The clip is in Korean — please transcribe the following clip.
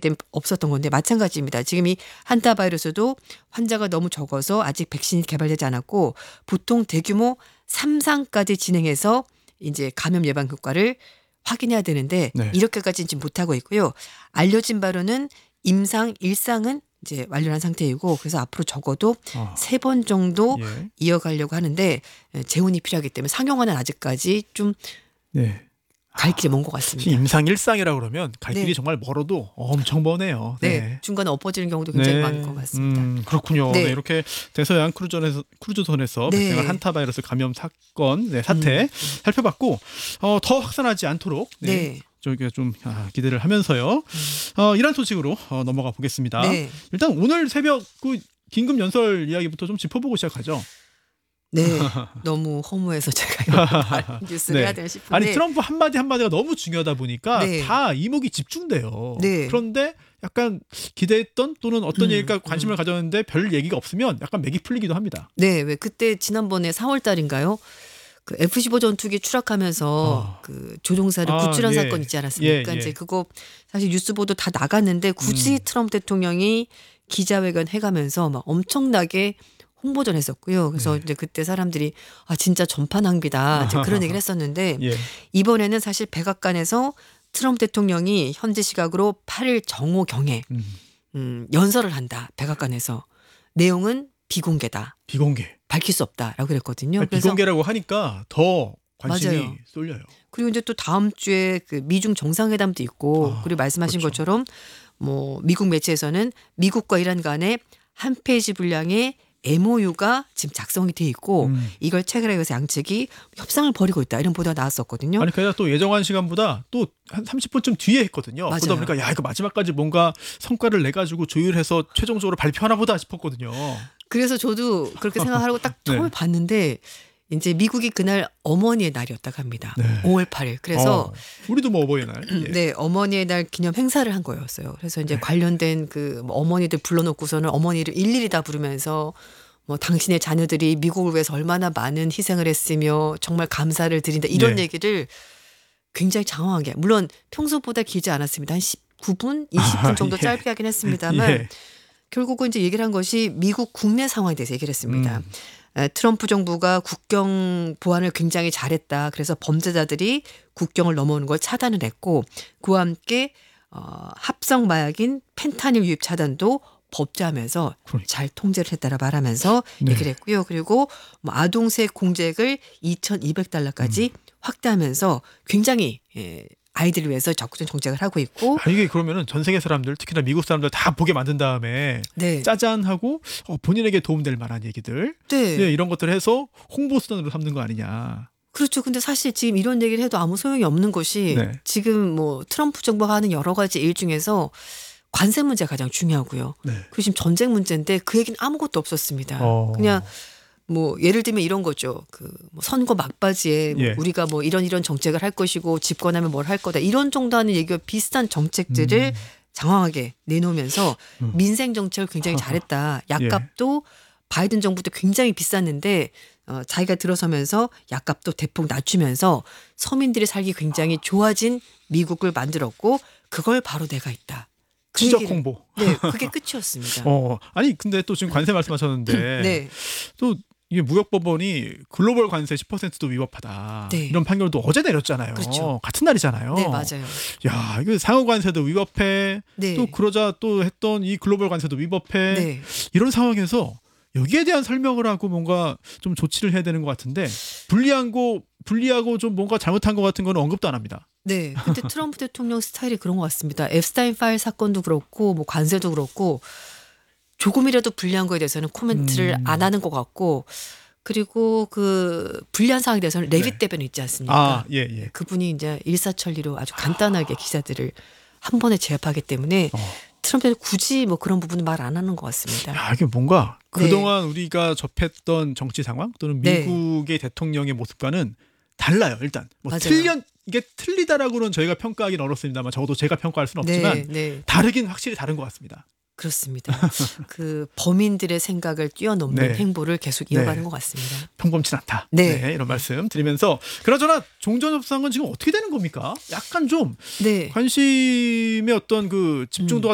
때는 없었던 건데 마찬가지입니다. 지금 이 한타 바이러스도 환자가 너무 적어서 아직 백신이 개발되지 않았고 보통 대규모 3상까지 진행해서 이제 감염 예방 효과를 확인해야 되는데 네. 이렇게까지는 지금 못하고 있고요. 알려진 바로는 임상 1상은 이제 완료한 상태이고 그래서 앞으로 적어도 3번 정도 예. 이어가려고 하는데 재훈이 필요하기 때문에 상용화는 아직까지 좀 네. 갈 길이 먼 것 같습니다. 임상 일상이라고 그러면 갈 길이 네. 정말 멀어도 엄청 머네요. 네. 중간에 엎어지는 경우도 굉장히 많은 것 같습니다. 그렇군요. 네. 네, 이렇게 대서양 크루즈선에서 네. 발생한 한타 바이러스 감염 사건 사태 살펴봤고 더 확산하지 않도록 네. 저희가 좀 기대를 하면서요. 이런 소식으로 넘어가 보겠습니다. 네. 일단 오늘 새벽 그 긴급 연설 이야기부터 좀 짚어보고 시작하죠. 네. 너무 허무해서 제가 뉴스를 해야 되나 싶은데. 아니 트럼프 한마디 한마디가 너무 중요하다 보니까 네. 다 이목이 집중돼요. 네. 그런데 약간 기대했던 또는 어떤 얘기가 관심을 가졌는데 별 얘기가 없으면 약간 맥이 풀리기도 합니다. 네. 왜 그때 지난번에 4월 달인가요? 그 F-15 전투기 추락하면서 그 조종사를 구출한 예. 사건 있지 않았습니까? 예. 이제 그거 사실 뉴스 보도 다 나갔는데 굳이 트럼프 대통령이 기자회견 해가면서 막 엄청나게 홍보전 했었고요. 그래서 이제 그때 사람들이 진짜 전파 낭비다 이제 그런 얘기를 했었는데 예. 이번에는 사실 백악관에서 트럼프 대통령이 현지 시각으로 8일 정오경에 연설을 한다. 백악관에서. 내용은 비공개다. 비공개. 밝힐 수 없다라고 그랬거든요. 아니, 그래서 비공개라고 하니까 더 관심이 맞아요. 쏠려요. 그리고 이제 또 다음 주에 그 미중 정상회담도 있고 그리고 말씀하신 그렇죠. 것처럼 뭐 미국 매체에서는 미국과 이란 간에 한 페이지 분량의 MOU가 지금 작성이 돼 있고 이걸 체결하기 위해서 양측이 협상을 벌이고 있다 이런 보도가 나왔었거든요. 아니 그냥 또 예정한 시간보다 또 한 30분쯤 뒤에 했거든요. 맞아요. 그러다 보니까 이거 마지막까지 뭔가 성과를 내 가지고 조율해서 최종적으로 발표하나 보다 싶었거든요. 그래서 저도 그렇게 생각하고 딱 처음에 네. 봤는데 이제 미국이 그날 어머니의 날이었다고 합니다. 네. 5월 8일. 그래서 우리도 뭐 어버이날. 예. 네, 어머니의 날 기념 행사를 한 거였어요. 그래서 이제 관련된 그뭐 어머니들 불러놓고서는 어머니를 일일이 다 부르면서 뭐 당신의 자녀들이 미국을 위해서 얼마나 많은 희생을 했으며 정말 감사를 드린다 이런 예. 얘기를 굉장히 장황하게 물론 평소보다 길지 않았습니다. 한 19분, 20분 정도 예. 짧게 하긴 했습니다만 예. 결국은 이제 얘기를 한 것이 미국 국내 상황에 대해서 얘기를 했습니다. 트럼프 정부가 국경 보안을 굉장히 잘했다. 그래서 범죄자들이 국경을 넘어오는 걸 차단을 했고 그와 함께 합성 마약인 펜타닐 유입 차단도 법제하면서 그러니까. 잘 통제를 했다라 말하면서 네. 얘기를 했고요. 그리고 뭐 아동세 공제액을 $2,200까지 확대하면서 굉장히 아이들을 위해서 적극적인 정책을 하고 있고 이게 그러면은 전 세계 사람들 특히나 미국 사람들 다 보게 만든 다음에 네. 짜잔하고 본인에게 도움될 만한 얘기들 네. 네, 이런 것들을 해서 홍보 수단으로 삼는 거 아니냐. 그렇죠. 근데 사실 지금 이런 얘기를 해도 아무 소용이 없는 것이 네. 지금 뭐 트럼프 정부가 하는 여러 가지 일 중에서 관세 문제가 가장 중요하고요. 네. 그리고 지금 전쟁 문제인데 그 얘기는 아무것도 없었습니다. 그냥 뭐 예를 들면 이런 거죠. 그 뭐 선거 막바지에 뭐 예. 우리가 뭐 이런 정책을 할 것이고 집권하면 뭘 할 거다 이런 정도 하는 얘기와 비슷한 정책들을 장황하게 내놓으면서 민생 정책을 굉장히 잘했다. 약값도 바이든 정부 때 굉장히 비쌌는데 자기가 들어서면서 약값도 대폭 낮추면서 서민들이 살기 굉장히 좋아진 미국을 만들었고 그걸 바로 내가 있다. 그 지적 얘기를- 홍보. 네, 그게 끝이었습니다. 아니 근데 또 지금 관세 말씀하셨는데 네. 또 이게 무역법원이 글로벌 관세 10%도 위법하다. 네. 이런 판결도 어제 내렸잖아요. 그렇죠. 같은 날이잖아요. 네, 맞아요. 야, 이거 상호 관세도 위법해. 네. 또 그러자 또 했던 이 글로벌 관세도 위법해. 네. 이런 상황에서 여기에 대한 설명을 하고 뭔가 좀 조치를 해야 되는 것 같은데 불리하고 좀 뭔가 잘못한 것 같은 거는 언급도 안 합니다. 네. 근데 트럼프 대통령 스타일이 그런 것 같습니다. 앱스타인 파일 사건도 그렇고 뭐 관세도 그렇고 조금이라도 불리한 거에 대해서는 코멘트를 안 하는 것 같고 그리고 그 불리한 상황에 대해서는 레빗 대변인 있지 않습니까? 예. 그분이 이제 일사천리로 아주 간단하게 기자들을 한 번에 제압하기 때문에 트럼프는 굳이 뭐 그런 부분은 말 안 하는 것 같습니다. 야, 이게 뭔가 네. 그동안 우리가 접했던 정치 상황 또는 네. 미국의 대통령의 모습과는 달라요. 일단 뭐 맞아요. 이게 틀리다라고는 저희가 평가하기는 어렵습니다만 적어도 제가 평가할 수는 네, 없지만 네. 다르긴 확실히 다른 것 같습니다. 그렇습니다. 그 범인들의 생각을 뛰어넘는 네. 행보를 계속 이어가는 네. 것 같습니다. 평범치 않다. 네. 이런 말씀 드리면서 그나저나 종전협상은 지금 어떻게 되는 겁니까? 약간 좀 네. 관심의 어떤 그 집중도가